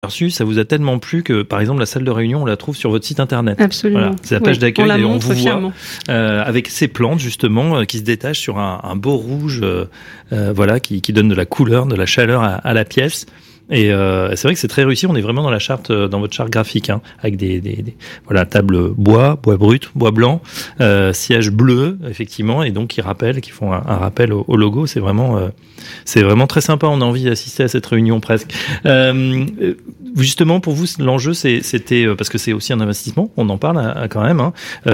reçu, ça vous a tellement plu que, par exemple, la salle de réunion, on la trouve sur votre site internet. Absolument. Voilà, c'est la page d'accueil et on vous fièrement. voit avec ces plantes justement qui se détachent sur un beau rouge, qui donne de la couleur, de la chaleur à la pièce. Et c'est vrai que c'est très réussi. On est vraiment dans la charte, dans votre charte graphique, avec des table bois brut, bois blanc, siège bleu, effectivement, et donc qui font un rappel au logo. C'est vraiment très sympa. On a envie d'assister à cette réunion presque. Justement, pour vous, l'enjeu, c'était parce que c'est aussi un investissement. On en parle quand même.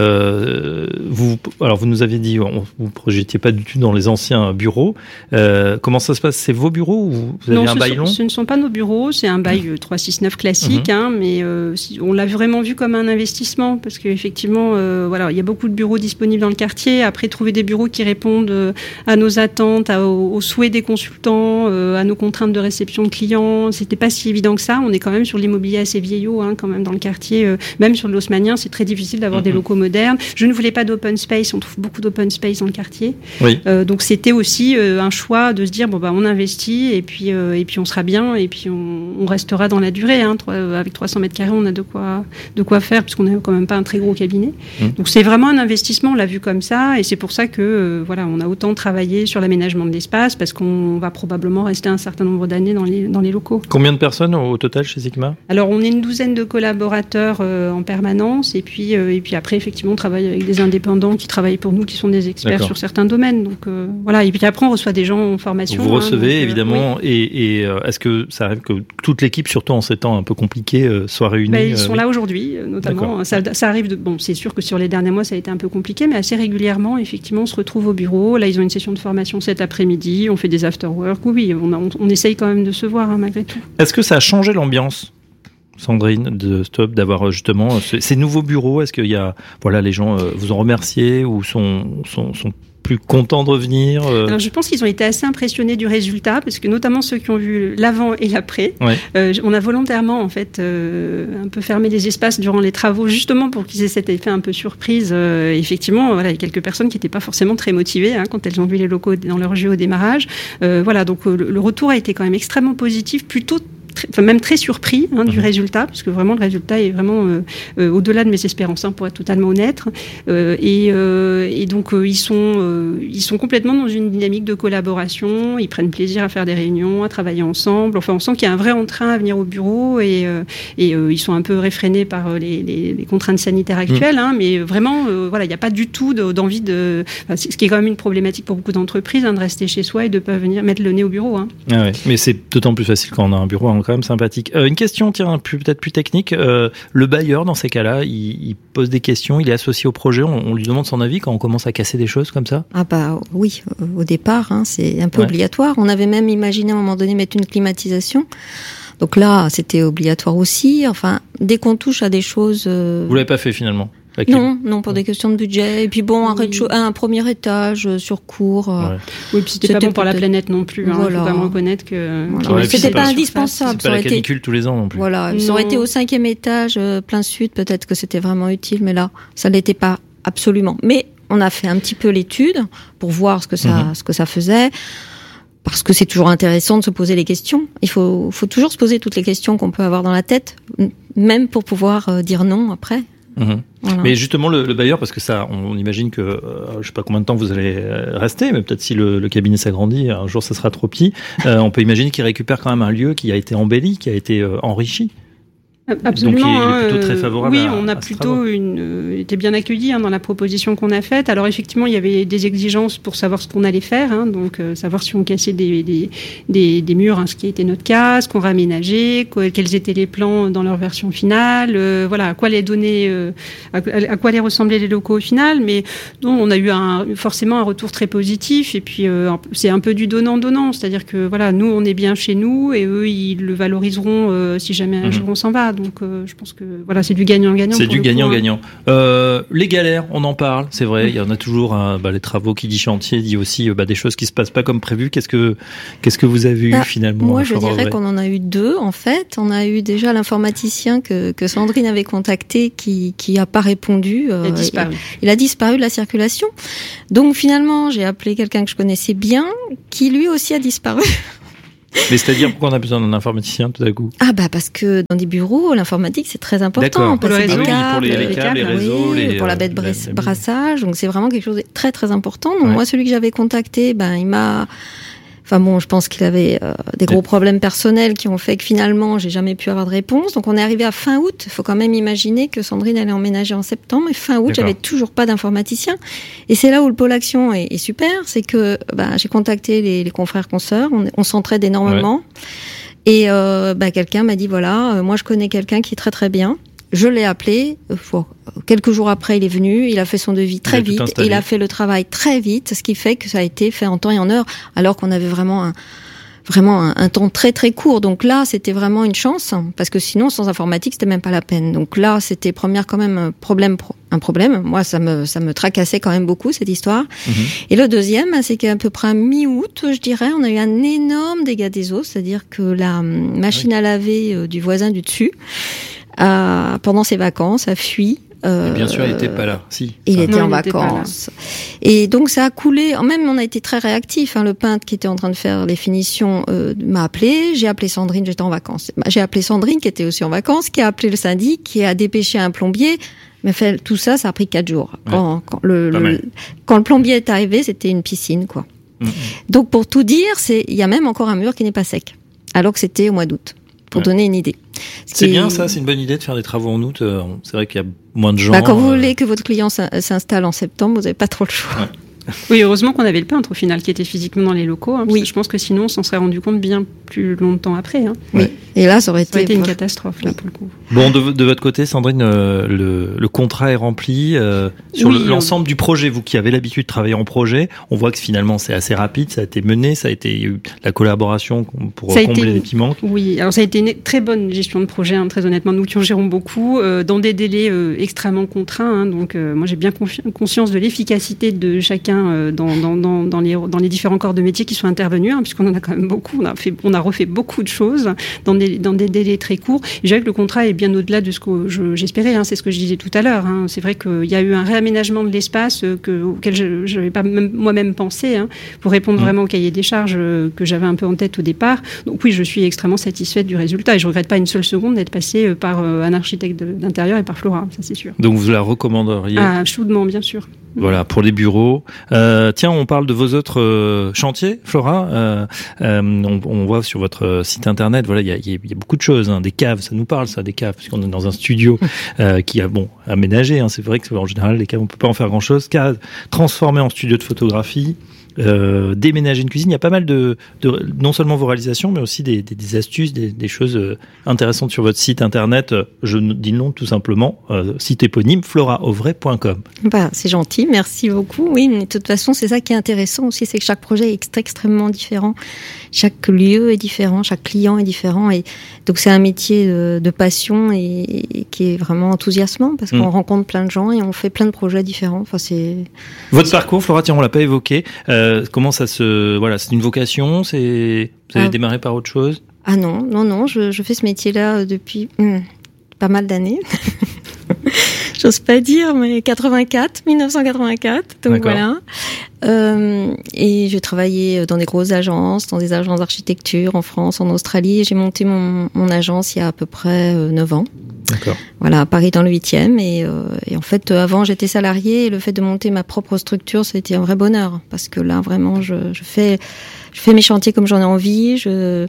Vous nous aviez dit, vous projetiez pas du tout dans les anciens bureaux. Comment ça se passe? C'est vos bureaux ou vous avez un bail long? Ce ne sont pas nos bureaux, c'est un bail 369 classique, mais on l'a vraiment vu comme un investissement parce qu'effectivement, il y a beaucoup de bureaux disponibles dans le quartier. Après, trouver des bureaux qui répondent à nos attentes, aux souhaits des consultants, à nos contraintes de réception de clients, c'était pas si évident que ça. On est quand même sur l'immobilier assez vieillot, quand même dans le quartier. Même sur l'Haussmannien, c'est très difficile d'avoir des locaux modernes. Je ne voulais pas d'open space. On trouve beaucoup d'open space dans le quartier. Oui. Donc c'était aussi un choix de se dire on investit et puis on sera bien et puis on restera dans la durée. Avec 300 mètres carrés, on a de quoi faire puisqu'on n'est quand même pas un très gros cabinet. Donc c'est vraiment un investissement. On l'a vu comme ça et c'est pour ça que on a autant travaillé sur l'aménagement de l'espace parce qu'on va probablement rester un certain nombre d'années dans les locaux. Combien de personnes au total chez Sigma? Alors on est une douzaine de collaborateurs en permanence et puis après effectivement on travaille avec des indépendants qui travaillent pour nous, qui sont des experts sur certains domaines. Donc et puis après on reçoit des gens en formation. Vous recevez évidemment et est-ce que ça arrive que toute l'équipe, surtout en ces temps un peu compliqués, soit réunie? Ils sont là aujourd'hui, notamment. Ça arrive c'est sûr que sur les derniers mois ça a été un peu compliqué, mais assez régulièrement effectivement on se retrouve au bureau. Là ils ont une session de formation cet après-midi, on fait des after-work. Oui, on essaye quand même de se voir malgré tout. Est-ce que ça a changé l'ambiance, Sandrine, de Stop, d'avoir justement ces nouveaux bureaux? Est-ce qu'il y a, les gens vous ont remercié ou sont plus contents de revenir? Alors je pense qu'ils ont été assez impressionnés du résultat parce que notamment ceux qui ont vu l'avant et l'après. On a volontairement en fait un peu fermé les espaces durant les travaux justement pour qu'ils aient cet effet un peu surprise. Effectivement, il y a quelques personnes qui n'étaient pas forcément très motivées quand elles ont vu les locaux dans leur jeu au démarrage. Donc le retour a été quand même extrêmement positif, plutôt même très surpris du résultat, parce que vraiment le résultat est vraiment au-delà de mes espérances, pour être totalement honnête. Et donc ils sont complètement dans une dynamique de collaboration. Ils prennent plaisir à faire des réunions, à travailler ensemble. Enfin, on sent qu'il y a un vrai entrain à venir au bureau et ils sont un peu réfrénés par les contraintes sanitaires actuelles, mais vraiment, il n'y a pas du tout d'envie de. Ce qui est quand même une problématique pour beaucoup d'entreprises, de rester chez soi et de ne pas venir mettre le nez au bureau. Mais c'est d'autant plus facile quand on a un bureau quand même sympathique. Une question, peut-être plus technique. Le bailleur, dans ces cas-là, il pose des questions, il est associé au projet, on lui demande son avis quand on commence à casser des choses comme ça? Oui, au départ, c'est un peu obligatoire. On avait même imaginé à un moment donné mettre une climatisation. Donc là, c'était obligatoire aussi. Enfin, dès qu'on touche à des choses... Vous l'avez pas fait finalement? Non, pour des questions de budget. Et puis un premier étage sur cours. Oui, puis c'était pas bon pour la planète non plus. Faut quand même reconnaître que. C'était pas indispensable. C'est pas la canicule tous les ans non plus. Ça aurait été au 5e étage, plein sud, peut-être que c'était vraiment utile, mais là, ça l'était pas absolument. Mais on a fait un petit peu l'étude pour voir ce que ça faisait. Parce que c'est toujours intéressant de se poser les questions. Il faut toujours se poser toutes les questions qu'on peut avoir dans la tête, même pour pouvoir dire non après. Voilà. Mais justement le bailleur, parce que ça, on imagine que je sais pas combien de temps vous allez rester, mais peut-être si le cabinet s'agrandit, un jour ça sera trop petit. On peut imaginer qu'il récupère quand même un lieu qui a été embelli, qui a été enrichi. Absolument. Donc il est plutôt très favorable. Oui, on a plutôt été bien accueillis dans la proposition qu'on a faite. Alors effectivement, il y avait des exigences pour savoir ce qu'on allait faire, donc savoir si on cassait des murs, ce qui était notre cas, ce qu'on réaménageait, quels étaient les plans dans leur version finale, à quoi les donner, à quoi les ressemblaient les locaux au final. Mais donc on a eu forcément un retour très positif. Et puis c'est un peu du donnant-donnant, c'est-à-dire que nous on est bien chez nous et eux ils le valoriseront si jamais un jour on s'en va. Donc je pense que c'est du gagnant-gagnant. C'est du gagnant-gagnant. Les galères, on en parle, c'est vrai. Il y en a toujours. Les travaux qui dit chantier dit aussi des choses qui se passent pas comme prévu. Qu'est-ce que vous avez eu finalement? Moi, je dirais qu'on en a eu deux en fait. On a eu déjà l'informaticien que Sandrine avait contacté qui a pas répondu. Il a disparu. Il a disparu de la circulation. Donc finalement, j'ai appelé quelqu'un que je connaissais bien, qui lui aussi a disparu. Mais c'est-à-dire pourquoi on a besoin d'un informaticien tout à coup? Ah bah parce que dans des bureaux, l'informatique c'est très important. D'accord. Pour le réseau, pour les câbles, les réseaux, pour la baie de brassage. Donc c'est vraiment quelque chose de très très important. Donc moi, celui que j'avais contacté, il m'a... Enfin bon, je pense qu'il avait des gros problèmes personnels qui ont fait que finalement, j'ai jamais pu avoir de réponse. Donc on est arrivé à fin août. Il faut quand même imaginer que Sandrine allait emménager en septembre. Et fin août, j'avais toujours pas d'informaticien. Et c'est là où le pôle action est super. C'est que j'ai contacté les confrères consoeurs. On s'entraide énormément. Ouais. Et quelqu'un m'a dit, voilà, moi je connais quelqu'un qui est très très bien. Je l'ai appelé. Quelques jours après, il est venu. Il a fait son devis très vite. Il a fait le travail très vite, ce qui fait que ça a été fait en temps et en heure, alors qu'on avait vraiment un temps très très court. Donc là, c'était vraiment une chance, parce que sinon, sans informatique, c'était même pas la peine. Donc là, c'était quand même un problème. Moi, ça me tracassait quand même beaucoup, cette histoire. Et le deuxième, c'est qu'à peu près à mi-août, je dirais, on a eu un énorme dégât des eaux, c'est-à-dire que la machine à laver du voisin du dessus, pendant ses vacances, a fui. Bien sûr, il n'était pas là. Si. Il était en vacances. Et donc, ça a coulé. Même, on a été très réactifs. Le peintre qui était en train de faire les finitions m'a appelé. J'ai appelé Sandrine, j'étais en vacances. J'ai appelé Sandrine, qui était aussi en vacances, qui a appelé le syndic, qui a dépêché un plombier. Mais tout ça a pris 4 jours. Quand le plombier est arrivé, c'était une piscine, quoi. Donc, pour tout dire, il y a même encore un mur qui n'est pas sec. Alors que c'était au mois d'août. Pour donner une idée. C'est bien ça, c'est une bonne idée de faire des travaux en août. C'est vrai qu'il y a moins de gens. Quand vous voulez que votre client s'installe en septembre, vous n'avez pas trop le choix. Ouais. Oui, heureusement qu'on avait le peintre au final qui était physiquement dans les locaux. Parce que je pense que sinon on s'en serait rendu compte bien plus longtemps après. Oui. Et là, ça aurait été une catastrophe là pour le coup. Bon, de votre côté, Sandrine, le contrat est rempli sur l'ensemble du projet. Vous qui avez l'habitude de travailler en projet, on voit que finalement c'est assez rapide, ça a été mené, il y a eu la collaboration pour combler les petits manques. Oui, alors ça a été une très bonne gestion de projet, très honnêtement. Nous qui en gérons beaucoup, dans des délais extrêmement contraints. Donc moi j'ai bien conscience de l'efficacité de chacun dans les différents corps de métier qui sont intervenus, puisqu'on en a quand même beaucoup. On a refait beaucoup de choses dans des délais très courts. Et je dirais que le contrat est bien au-delà de ce que j'espérais. C'est ce que je disais tout à l'heure. C'est vrai qu'il y a eu un réaménagement de l'espace auquel je n'avais pas moi-même pensé, pour répondre vraiment au cahier des charges que j'avais un peu en tête au départ. Donc oui, je suis extrêmement satisfaite du résultat et je ne regrette pas une seule seconde d'être passée par un architecte d'intérieur et par Flora, ça c'est sûr. Donc vous la recommanderiez? Chaudement, bien sûr. Voilà, pour les bureaux. Tiens, on parle de vos autres chantiers, Flora. On voit sur votre site internet, voilà, il y a beaucoup de choses, des caves, ça nous parle ça, des caves, puisqu'on est dans un studio qui a aménagé. C'est vrai que en général, les caves, on peut pas en faire grand-chose. Caves transformées en studio de photographie. Déménager une cuisine, il y a pas mal de non seulement vos réalisations, mais aussi des astuces, des choses intéressantes sur votre site internet. Je dis le nom tout simplement, site éponyme floraovray.com. C'est gentil, merci beaucoup. Oui, mais de toute façon, c'est ça qui est intéressant aussi, c'est que chaque projet est extrêmement différent. Chaque lieu est différent, chaque client est différent, et donc c'est un métier de passion et qui est vraiment enthousiasmant parce qu'on rencontre plein de gens et on fait plein de projets différents. Votre parcours, Flora, tiens, on l'a pas évoqué. Comment ça c'est une vocation, vous avez démarré par autre chose? Non, je fais ce métier-là depuis pas mal d'années. J'ose pas dire, mais 1984, donc d'accord. Voilà. Et j'ai travaillé dans des grosses agences, dans des agences d'architecture en France, en Australie, et j'ai monté mon agence il y a à peu près 9 ans. D'accord. Voilà, à Paris dans le 8e, et en fait, avant j'étais salariée, et le fait de monter ma propre structure, ça a été un vrai bonheur, parce que là, vraiment, je fais mes chantiers comme j'en ai envie,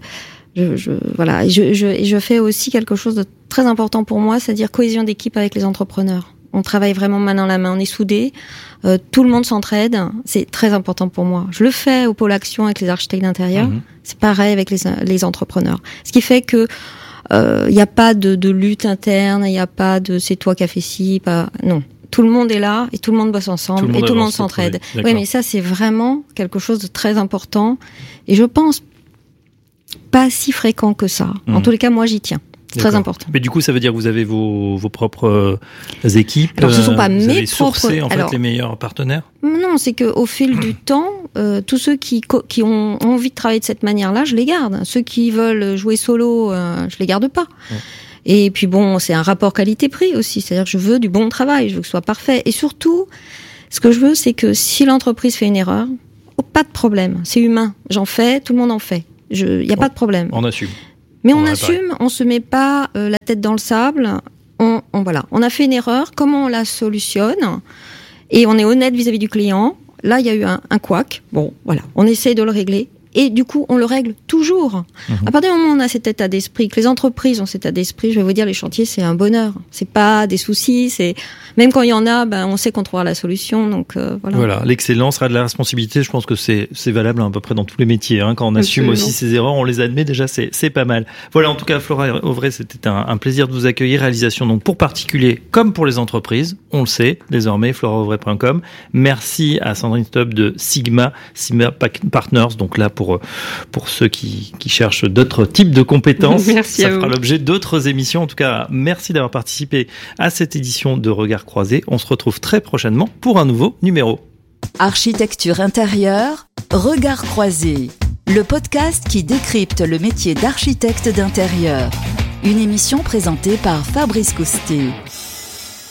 voilà, et je fais aussi quelque chose de très important pour moi, c'est-à-dire cohésion d'équipe avec les entrepreneurs. On travaille vraiment main dans la main, on est soudés, tout le monde s'entraide, c'est très important pour moi. Je le fais au pôle action avec les architectes d'intérieur, c'est pareil avec les entrepreneurs. Ce qui fait que il n'y a pas de lutte interne, il n'y a pas de c'est toi qui as fait ci, non. Tout le monde est là et tout le monde bosse ensemble et tout le monde s'entraide. Oui, mais ça c'est vraiment quelque chose de très important et je pense pas si fréquent que ça. En tous les cas, moi j'y tiens. C'est très important. Mais du coup, ça veut dire que vous avez vos propres équipes. Alors, ce sont pas mes vous avez propres. Sourcé en fait les meilleurs partenaires. Non, c'est que au fil du temps, tous ceux qui ont envie de travailler de cette manière-là, je les garde. Ceux qui veulent jouer solo, je les garde pas. Ouais. Et puis bon, c'est un rapport qualité-prix aussi. C'est-à-dire que je veux du bon travail, je veux que ce soit parfait. Et surtout, ce que je veux, c'est que si l'entreprise fait une erreur, pas de problème. C'est humain. J'en fais, tout le monde en fait. il n'y a pas de problème. On assume. Mais on assume, on se met pas la tête dans le sable. Voilà, on a fait une erreur. Comment on la solutionne? Et on est honnête vis-à-vis du client. Là, il y a eu un couac. Bon, voilà, on essaie de le régler. Et du coup, on le règle toujours. À partir du moment où on a cet état d'esprit, que les entreprises ont cet état d'esprit, je vais vous dire, les chantiers, c'est un bonheur. C'est pas des soucis. Même quand il y en a, on sait qu'on trouvera la solution. Donc voilà, l'excellence sera de la responsabilité. Je pense que c'est valable à peu près dans tous les métiers. Quand on assume aussi ses erreurs, on les admet déjà, c'est pas mal. Voilà, en tout cas, Flora Auvray, c'était un plaisir de vous accueillir. Réalisation donc pour particuliers comme pour les entreprises. On le sait désormais, florauvray.com. Merci à Sandrine Stob de Sigma Partners. Donc là, pour ceux qui cherchent d'autres types de compétences. Merci ça fera l'objet d'autres émissions. En tout cas, merci d'avoir participé à cette édition de Regard Croisé. On se retrouve très prochainement pour un nouveau numéro. Architecture intérieure, Regard Croisé, le podcast qui décrypte le métier d'architecte d'intérieur. Une émission présentée par Fabrice Coustet.